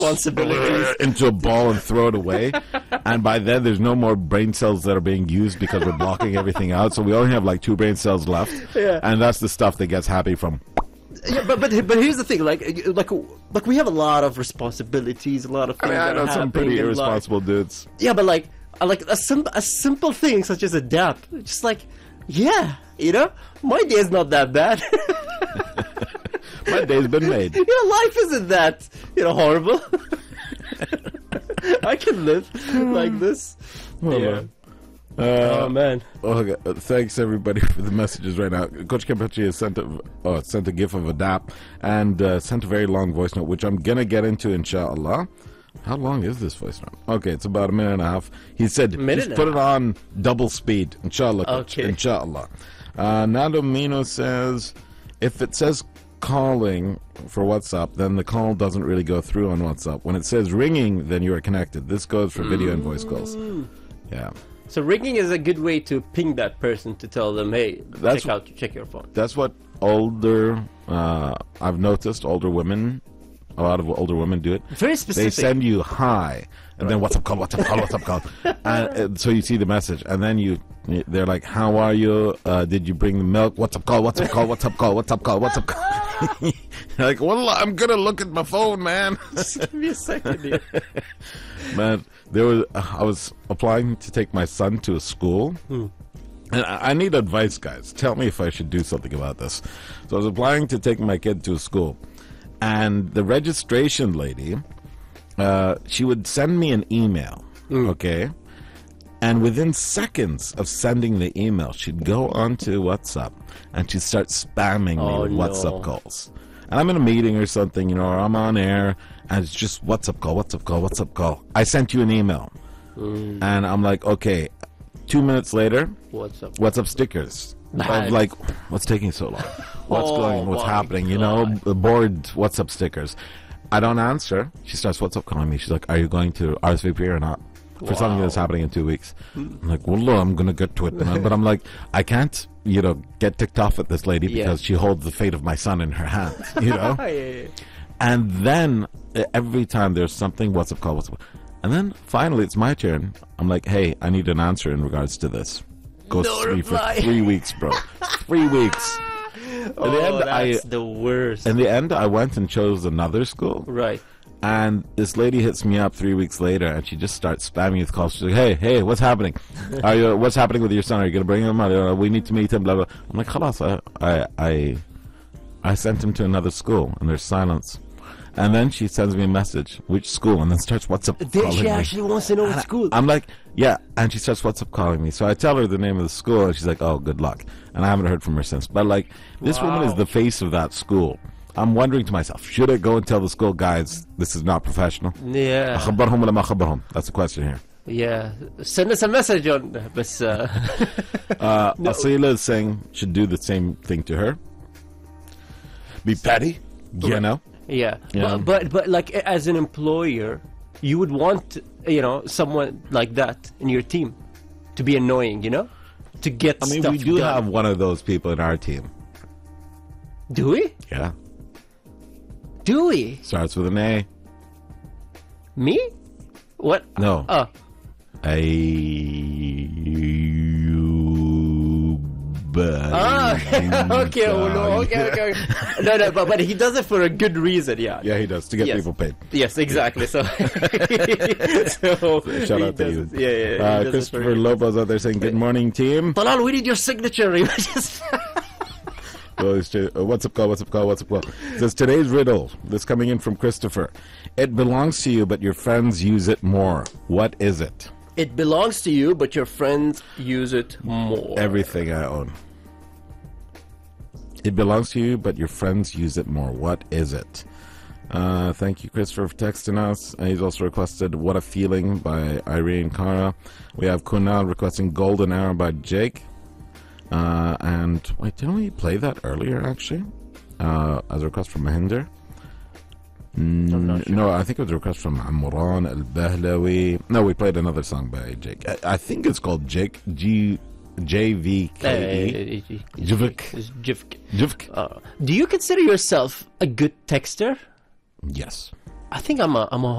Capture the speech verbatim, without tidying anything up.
responsibilities into a ball and throw it away. And by then, there's no more brain cells that are being used because we're blocking everything out. So we only have like two brain cells left. Yeah. And that's the stuff that gets happy from. Yeah, but but but here's the thing, like like like we have a lot of responsibilities, a lot of I things mean, I that know are some happening pretty in life. irresponsible dudes. Yeah, but like uh, like a sim- a simple thing such as a dap, just like yeah, you know, my day is not that bad. My day's been made. You know, life isn't that you know horrible. I can live like this. Yeah. Uh, Oh man. Okay, uh, thanks everybody for the messages right now. Coach Kempechi has sent a, oh, sent a gif of a dap and uh, sent a very long voice note, which I'm gonna get into, inshallah. How long is this voice note? Okay, it's about a minute and a half. He said, Minute just and put a it on double speed, inshallah. Coach, Okay. inshallah. Uh, Nando Mino says, if it says calling for WhatsApp, then the call doesn't really go through on WhatsApp. When it says ringing, then you are connected. This goes for video and voice calls. Yeah. So ringing is a good way to ping that person to tell them, hey, That's- check out, check your phone. That's what older, uh, I've noticed older women, a lot of older women do it. Very They specific. send you hi, and then what's up call, what's up call, what's up call. and, uh, so you see the message, and then you, they're like, how are you? Uh, did you bring the milk? What's up call, what's up call, what's up call, what's up call, what's up call. You're like, well, I'm gonna look at my phone, man. Just give me a second here. Man, there was uh, I was applying to take my son to a school, and I, I need advice, guys. Tell me if I should do something about this. So I was applying to take my kid to a school, and the registration lady, uh, she would send me an email, okay, and within seconds of sending the email, she'd go onto WhatsApp and she'd start spamming me Oh, with no. WhatsApp calls. And I'm in a meeting or something, you know, or I'm on air, and it's just WhatsApp call, WhatsApp call, WhatsApp call. I sent you an email. And I'm like, okay, two minutes later, What's up? WhatsApp stickers. Nice. I'm like, what's taking so long? What's Oh, going, what's my happening? You know, God. the bored WhatsApp stickers. I don't answer. She starts WhatsApp calling me. She's like, are you going to R S V P or not? For something Wow. that's happening in two weeks. I'm like, well, I'm going to get to it. Man. But I'm like, I can't, you know, get ticked off at this lady Yeah. because she holds the fate of my son in her hands, you know? Yeah, yeah, yeah. And then uh, every time there's something, WhatsApp call, WhatsApp. And then finally it's my turn. I'm like, hey, I need an answer in regards to this. Goes No to me for reply. three weeks, bro. three weeks. Oh, In the end, I- that's the worst. In the end, I went and chose another school. Right. And this lady hits me up three weeks later, and she just starts spamming with calls. She's like, "Hey, hey, what's happening? Are you? What's happening with your son? Are you gonna bring him? Uh, we need to meet him." Blah blah. I'm like, "Khalas, I, I, I, I sent him to another school," and there's silence. And then she sends me a message, which school, and then starts WhatsApp Then calling she me. actually wants to know what school. I'm like, yeah, and she starts WhatsApp calling me. So I tell her the name of the school, and she's like, "Oh, good luck." And I haven't heard from her since. But like, this woman is Wow. the face of that school. I'm wondering to myself, should I go and tell the school, guys, this is not professional? Yeah. أخبرهم ولا ما أخبرهم? That's the question here. Yeah. Send us a message on. But, uh, Uh, No. Asila is saying should do the same thing to her. Be petty, you know. yeah. Yeah. But, but but like as an employer, you would want you know someone like that in your team to be annoying. You know, to get I mean, stuff we do done. have one of those people in our team. Do we? Yeah, Do we? starts with an A. Me? What? No, Oh. A. Ah, okay, oh, no, okay, okay. No, no, but, but he does it for a good reason, yeah. Yeah, he does to get Yes. people paid. Yes, exactly. So, so Shout he out to does you. it- Yeah, yeah. yeah, Uh, he does it Christopher for- Lopez out there saying, "Good morning, team." Talal, we need your signature. You just- Oh, it's ju- uh, what's up, call? What's up, call? What's up, call? It says today's riddle. This coming in from Christopher. It belongs to you, but your friends use it more. What is it? It belongs to you, but your friends use it more. Everything I own. It belongs to you, but your friends use it more. What is it? Uh, thank you, Christopher, for texting us. And he's also requested "What a Feeling" by Irene Cara. We have Kunal requesting "Golden Hour" by Jake. Uh, and wait, didn't we play that earlier, actually? Uh, as a request from Mahinder? I'm not sure. No, I think it was a request from Amran Al-Bahlawi. No, we played another song by Jake. I, I think it's called Jake, G, J V K E. Jivik. Jivik. Jivk? Uh, do you consider yourself a good texter? Yes. I think I'm a I'm a